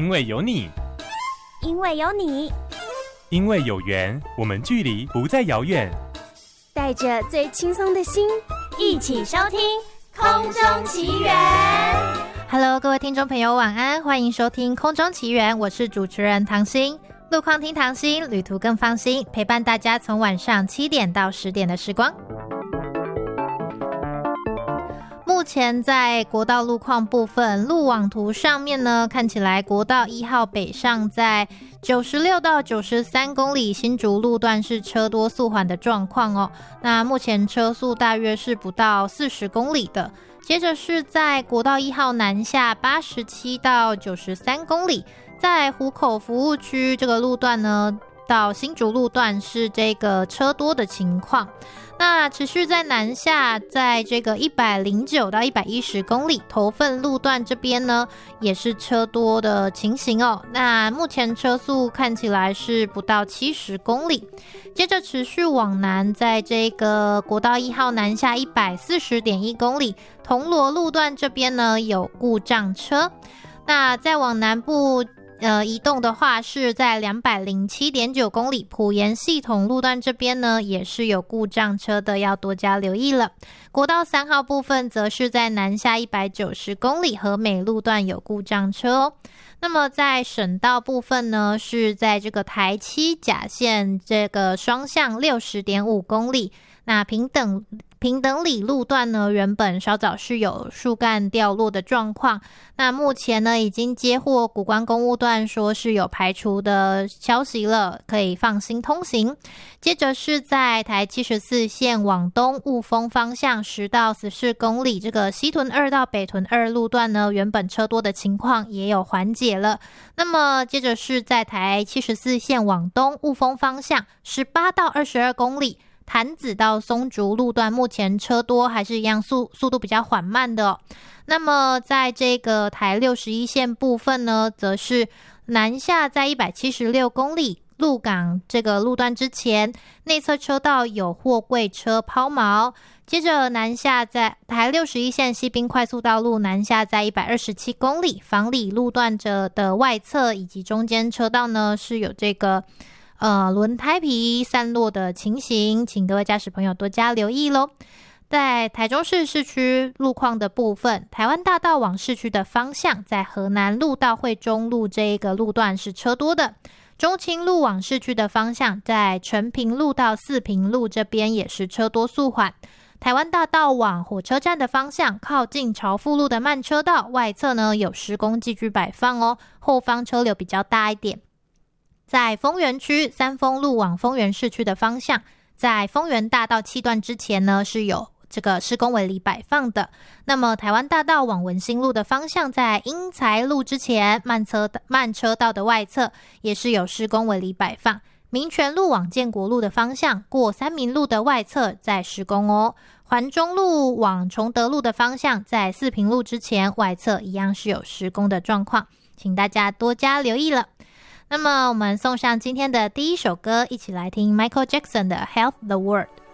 因为有你， 因为有你， 因为有缘，我们距离不再遥远。 带着最轻松的心，一起收听空中奇缘。 Hello， 各位听众朋友，晚安，欢迎收听空中奇缘，我是主持人唐心。路况听唐心，旅途更放心，陪伴大家从晚上7点到10点的时光。目前在国道路况部分，路网图上面呢，看起来国道1号北上在96到93公里新竹路段是车多速缓的状况哦。那目前车速大约是不到40公里的。接着是在国道1号南下87到93公里，在湖口服务区这个路段呢，到新竹路段是这个车多的情况。那持续在南下，在这个109到110公里头份路段这边呢，也是车多的情形哦。那目前车速看起来是不到70公里。接着持续往南，在这个国道1号南下140.1公里，铜锣路段这边呢有故障车。那再往南部移动的话，是在207.9公里埔盐系统路段这边呢，也是有故障车的，要多加留意了。国道3号部分则是在南下190公里和美路段有故障车哦。那么在省道部分呢，是在这个台七甲线这个双向60.5公里，那平等里路段呢，原本稍早是有树干掉落的状况，那目前呢已经接获谷关公务段说是有排除的消息了，可以放心通行。接着是在台74线往东雾峰方向10到14公里，这个西屯2到北屯2路段呢，原本车多的情况也有缓解了。那么接着是在台74线往东雾峰方向18到22公里，潭子到松竹路段目前车多，还是一样速度比较缓慢的哦。那么在这个台61线部分呢，则是南下在176公里鹿港这个路段之前，内侧车道有货柜车抛锚。接着南下在台61线西滨快速道路南下在127公里房里路段的外侧以及中间车道呢，是有这个轮胎皮散落的情形，请各位驾驶朋友多加留意咯。在台中市市区路况的部分，台湾大道往市区的方向，在河南路到惠中路这一个路段是车多的。中清路往市区的方向，在陈平路到四平路这边也是车多速缓。台湾大道往火车站的方向，靠近朝富路的慢车道外侧呢有施工寄居摆放哦，后方车流比较大一点。在丰原区三丰路往丰原市区的方向，在丰原大道7段之前呢是有这个施工围篱摆放的。那么台湾大道往文心路的方向，在英才路之前慢车道的外侧也是有施工围篱摆放。民权路往建国路的方向，过三民路的外侧在施工哦。环中路往崇德路的方向，在四平路之前外侧一样是有施工的状况，请大家多加留意了。那么我们送上今天的第一首歌，一起来听 Michael Jackson 的 Help the World。